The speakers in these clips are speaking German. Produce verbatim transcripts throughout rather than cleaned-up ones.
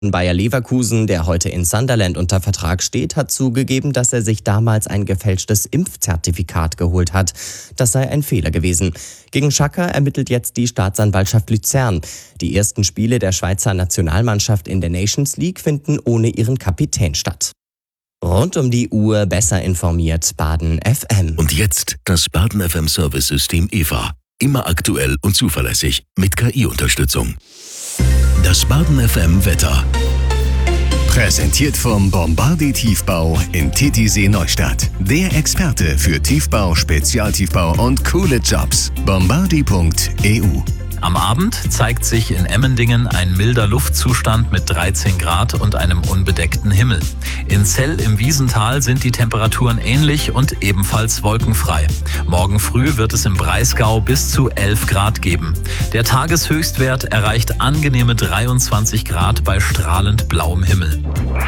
Bayer Leverkusen, der heute in Sunderland unter Vertrag steht, hat zugegeben, dass er sich damals ein gefälschtes Impfzertifikat geholt hat. Das sei ein Fehler gewesen. Gegen Xhaka ermittelt jetzt die Staatsanwaltschaft Luzern. Die ersten Spiele der Schweizer Nationalmannschaft in der Nations League finden ohne ihren Kapitän statt. Rund um die Uhr besser informiert Baden F M. Und jetzt das Baden F M Service-System E V A. Immer aktuell und zuverlässig mit K I-Unterstützung. Das Baden F M Wetter. Präsentiert vom Bombardier Tiefbau in Titisee Neustadt. Der Experte für Tiefbau, Spezialtiefbau und coole Jobs. bombardier punkt e u. Am Abend zeigt sich in Emmendingen ein milder Luftzustand mit dreizehn Grad und einem unbedeckten Himmel. In Zell im Wiesental sind die Temperaturen ähnlich und ebenfalls wolkenfrei. Morgen früh wird es im Breisgau bis zu elf Grad geben. Der Tageshöchstwert erreicht angenehme dreiundzwanzig Grad bei strahlend blauem Himmel.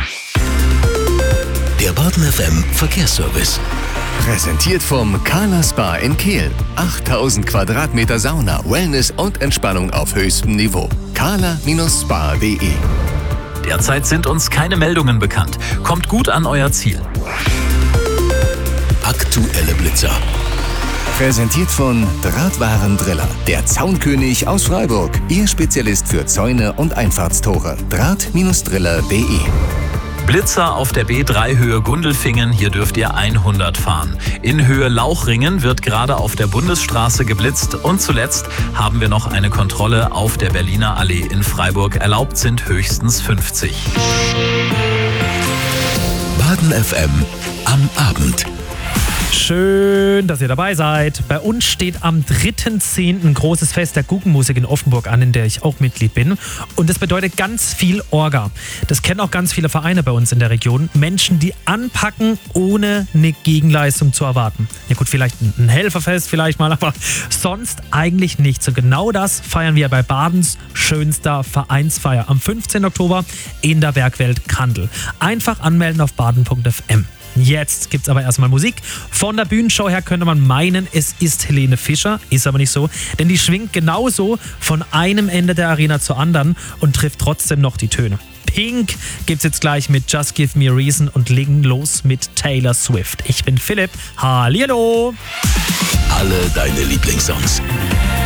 Der Baden F M Verkehrsservice. Präsentiert vom Kala Spa in Kehl. achttausend Quadratmeter Sauna, Wellness und Entspannung auf höchstem Niveau. kala Spa punkt de. Derzeit sind uns keine Meldungen bekannt. Kommt gut an euer Ziel. Aktuelle Blitzer. Präsentiert von Drahtwarendriller, der Zaunkönig aus Freiburg. Ihr Spezialist für Zäune und Einfahrtstore. draht Driller punkt de. Blitzer auf der B drei Höhe Gundelfingen, hier dürft ihr hundert fahren. In Höhe Lauchringen wird gerade auf der Bundesstraße geblitzt. Und zuletzt haben wir noch eine Kontrolle auf der Berliner Allee in Freiburg. Erlaubt sind höchstens fünfzig. Baden F M am Abend. Schön, dass ihr dabei seid. Bei uns steht am dritten zehnten ein großes Fest der Guggenmusik in Offenburg an, in der ich auch Mitglied bin. Und das bedeutet ganz viel Orga. Das kennen auch ganz viele Vereine bei uns in der Region. Menschen, die anpacken, ohne eine Gegenleistung zu erwarten. Ja gut, vielleicht ein Helferfest vielleicht mal, aber sonst eigentlich nichts. Und genau das feiern wir bei Badens schönster Vereinsfeier am fünfzehnten Oktober in der Werkwelt Kandel. Einfach anmelden auf baden punkt f m. Jetzt gibt's aber erstmal Musik. Von der Bühnenshow her könnte man meinen, es ist Helene Fischer, ist aber nicht so, denn die schwingt genauso von einem Ende der Arena zur anderen und trifft trotzdem noch die Töne. Pink gibt's jetzt gleich mit Just Give Me a Reason und legen los mit Taylor Swift. Ich bin Philipp, hallihallo! Alle deine Lieblingssongs.